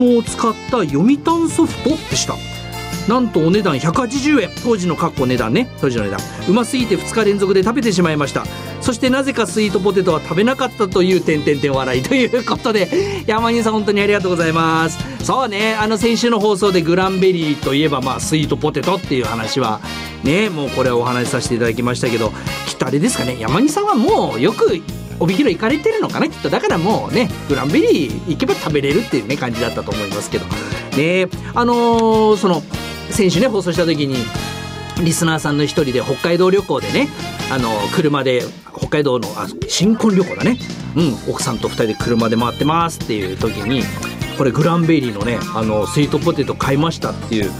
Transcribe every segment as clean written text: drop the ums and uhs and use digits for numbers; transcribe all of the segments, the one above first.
を使った読谷ソフトでした。なんとお値段180円。当時の値段ね、当時の値段。うますぎて2日連続で食べてしまいました。そしてなぜかスイートポテトは食べなかったという笑いということで、山人さん本当にありがとうございます。そうね、先週の放送でグランベリーといえばスイートポテトっていう話はね、もうこれをお話しさせていただきましたけど、きっとあれですかね、山人さんはもうよく帯広行かれてるのかな、きっと。だからもうね、グランベリー行けば食べれるっていうね感じだったと思いますけどね。その先週ね放送した時にリスナーさんの一人で北海道旅行でね、車で北海道の新婚旅行だね、奥さんと2人で車で回ってますっていう時に、これグランベリーのねスイートポテト買いましたっていう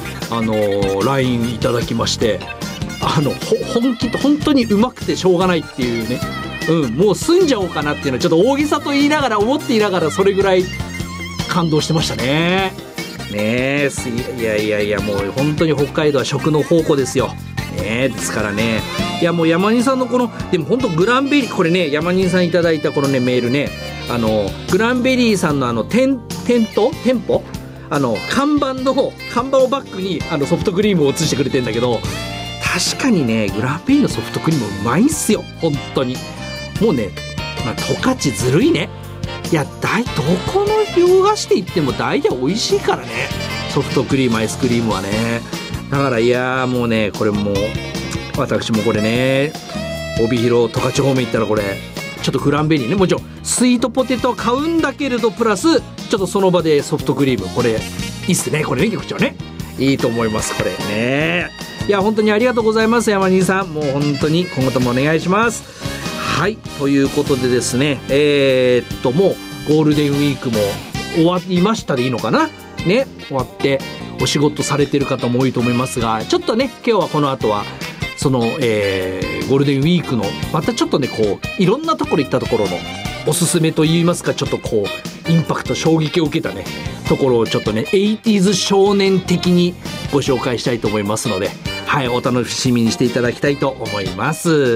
LINE いただきまして、本当にうまくてしょうがないっていうね、もう住んじゃおうかなっていうのはちょっと大げさと言いながら思っていながら、それぐらい感動してましたね。ねえ、いやもう本当に北海道は食の宝庫ですよ。ね、ですからね、いやもう山人さんのこのでも本当グランベリー、これね山人さんいただいたこのねメールね、グランベリーさんの店舗看板をバックにソフトクリームを写してくれてんだけど、確かにねグランベリーのソフトクリームうまいんすよ本当に。もうね、十勝ずるいね。いやどこの洋菓子で行っても大体美味しいからね、ソフトクリームアイスクリームはね。だからいやもうね、これもう私もこれね、帯広十勝方面行ったらこれちょっとグランベリーね、もちろんスイートポテトは買うんだけれどプラスちょっとその場でソフトクリーム、これいいっすね、これね局長ね、いいと思いますこれね。いや本当にありがとうございます山人さん、もう本当に今後ともお願いします。はい、ということでですね、もうゴールデンウィークも終わりましたでいいのかなね、終わってお仕事されてる方も多いと思いますが、ちょっとね今日はこの後はその、ゴールデンウィークのまたちょっとねこういろんなところ行ったところのおすすめといいますか、ちょっとこうインパクト衝撃を受けたねところをちょっとね 80s 少年的にご紹介したいと思いますので、はい、お楽しみにしていただきたいと思います。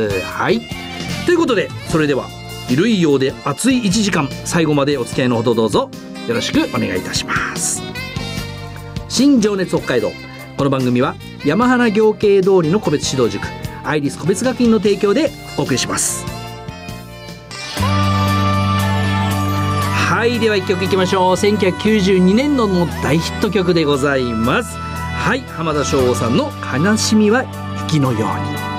はい、ということでそれではゆるいようで熱い1時間、最後までお付き合いのほどどうぞよろしくお願いいたします。新情熱北海道、この番組は山花行慶通りの個別指導塾アイリス個別学院の提供でお送りします。はい、では1曲いきましょう。1992年の大ヒット曲でございます。はい、浜田省吾さんの悲しみは雪のように。